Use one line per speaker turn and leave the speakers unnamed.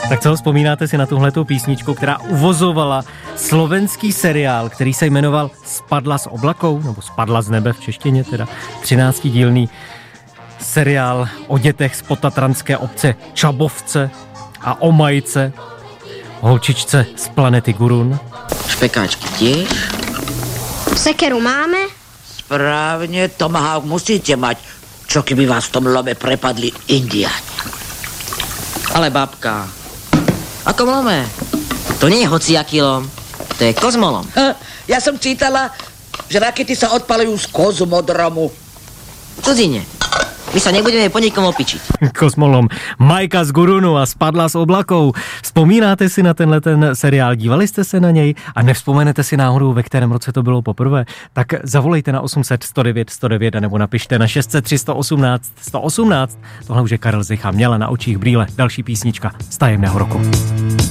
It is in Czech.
Tak co, vzpomínáte si na tuhletou písničku, která uvozovala slovenský seriál, který se jmenoval Spadla s oblakou, nebo Spadla z nebe v češtině teda, 13dílný seriál o dětech z potatranské obce Čabovce a o Majce, holčičce z planety Gurun.
Špekáčky tiež.
Sekeru máme?
Správne, tomahawk musíte mať. Čo keby vás v tom lome prepadli Indiáni?
Ale babka, ako lome? To nie je hociaký lom, to je kozmolom.
Ja som čítala, že rakety sa odpalujú z kozmodromu.
V cudzine. My sa nebudeme po nikom opičiť.
Kosmolom Majka z Gurunu a Spadla s oblakou. Vzpomínáte si na tenhle ten seriál? Dívali jste se na něj a nevzpomenete si náhodou, ve kterém roce to bylo poprvé? Tak zavolejte na 800 109 109 nebo napište na 603 118 118. Tohle už je Karel Zicha, Měla na očích brýle. Další písnička z Tajemného roku.